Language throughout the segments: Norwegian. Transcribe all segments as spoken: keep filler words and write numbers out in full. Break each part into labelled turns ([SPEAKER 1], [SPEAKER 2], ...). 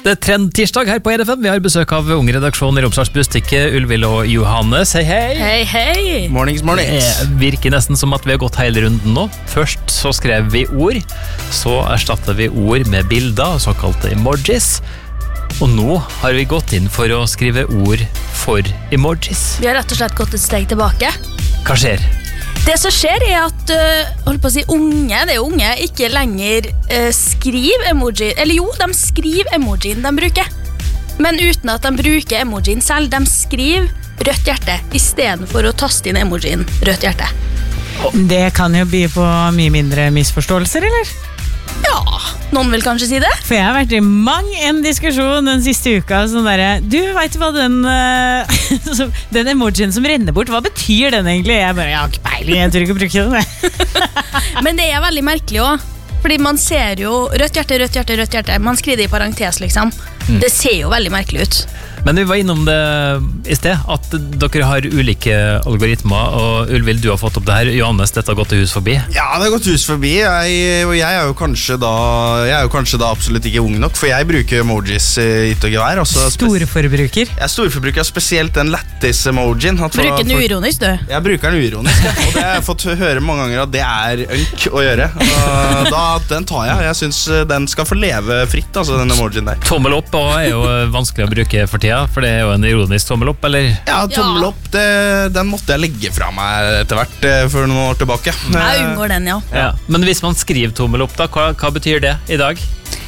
[SPEAKER 1] Det er trend-tirsdag her på E D F M. Vi har besøk av unge redaksjonen i Romsdals Bustikke, Ulvild og Johannes. Hei, hei!
[SPEAKER 2] Hei, hei!
[SPEAKER 3] Mornings, mornings.
[SPEAKER 1] Det virker nesten som at vi har gått hele runden nå. Først så skrev vi ord, så erstattet vi ord med bilder, såkalte emojis. Og nå har vi gått inn for å skrive ord for emojis.
[SPEAKER 2] Vi har rett og slett gått et steg tilbake.
[SPEAKER 1] Hva skjer?
[SPEAKER 2] Det som skjer er at uh, holdt på å si, unge, det er jo unge, ikke lenger uh, skriver emoji. Eller jo, de skriver emojien de bruker. Men uten at de bruker emojien selv. De skriver rødt hjerte i stedet for å taste inn emojien rødt hjerte.
[SPEAKER 4] Det kan jo by på mye mindre misforståelser, eller?
[SPEAKER 2] Ja, noen vil kanskje si det.
[SPEAKER 4] For jeg har vært i mang en diskusjon den siste uka sånn der, du vet hva den uh, den emojien som renner bort, hva betyr den egentlig? Jeg bare, jeg har ikke peiling, jeg tror ikke å bruke den.
[SPEAKER 2] Men det er veldig merkelig også, fordi man ser jo rødt hjerte, rødt hjerte, rødt hjerte. Man skriver det i parentes liksom. Mm. Det ser jo veldig merkelig ut.
[SPEAKER 1] Men vi var innom det i sted, at dere har ulike algoritmer, og Ulvild, du har fått opp det her. Johannes, dette har gått hus forbi.
[SPEAKER 3] Ja, det har gått hus forbi, jeg, og jeg er jo kanskje da jeg er jo kanskje da absolutt ikke ung nok, for jeg bruker emojis i ytt og gevær.
[SPEAKER 4] Storforbruker.
[SPEAKER 3] Jeg er storforbruker, spesielt den lættis-emojien.
[SPEAKER 2] Bruker den uironisk, du?
[SPEAKER 3] Jeg bruker den uironisk, ja. Og det har jeg fått høre mange ganger at det er ønk å gjøre. Og da, den tar jeg, jeg synes den skal få leve fritt, altså den emojien der.
[SPEAKER 1] Tommel opp er jo vanskelig å bruke for tida. For det er jo en ironisk tommel opp, eller?
[SPEAKER 3] Ja, tommel opp, det, den måtte jeg legge fra meg etter hvert for noen år tilbake.
[SPEAKER 2] Jeg unngår den, ja.
[SPEAKER 1] Ja. Men hvis man skriver tommel opp da, hva, hva betyr det i dag?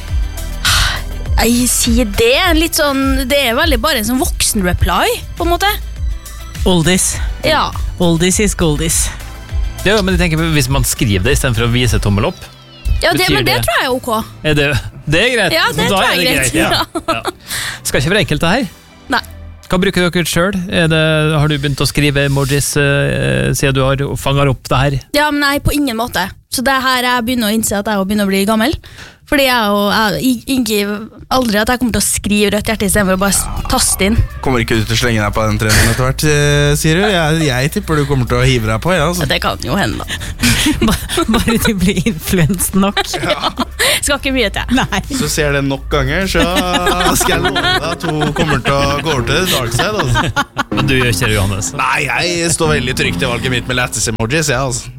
[SPEAKER 2] Jeg sier det, litt sånn, det er veldig bare en sånn voksen reply, på en måte.
[SPEAKER 4] Oldies.
[SPEAKER 2] Ja.
[SPEAKER 4] Oldies is goldies.
[SPEAKER 1] Ja, men jeg tenker hvis man skriver det i stedet for å vise tommel opp.
[SPEAKER 2] Ja, det, men det,
[SPEAKER 1] det
[SPEAKER 2] tror jeg er ok.
[SPEAKER 1] Er det, det er greit.
[SPEAKER 2] Ja, det
[SPEAKER 1] da
[SPEAKER 2] tror
[SPEAKER 1] er
[SPEAKER 2] jeg
[SPEAKER 1] det
[SPEAKER 2] er
[SPEAKER 1] greit.
[SPEAKER 2] greit.
[SPEAKER 1] Ja. Ja. Skal ikke være enkelt det her.
[SPEAKER 2] Nei.
[SPEAKER 1] Hva bruker dere selv? Er det, har du begynt å skrive emojis uh, siden du har fanget opp det her?
[SPEAKER 2] Ja, men nei, på ingen måte. Så det her jeg begynner å innse at jeg begynner å bli gammel. Fordi jeg, og, jeg ikke aldri at jeg kommer til å skrive rødt hjerte i stedet for å bare taste inn.
[SPEAKER 3] Kommer ikke du til å slenge deg på den trenden etter hvert, sier du? Jeg, jeg tipper du kommer til å hive deg på, ja, altså.
[SPEAKER 2] Det kan jo hende da.
[SPEAKER 4] Bare du blir influenset nok.
[SPEAKER 3] Ja.
[SPEAKER 2] Skal ikke mye til.
[SPEAKER 4] Nei.
[SPEAKER 3] Så ser det nok ganger, så skal jeg love deg at hun kommer til å gå over til det dark side, altså.
[SPEAKER 1] Men du gjør ikke det, Johannes?
[SPEAKER 3] Nei, jeg står veldig trygt i valget mitt med lættis emojis, ja, altså.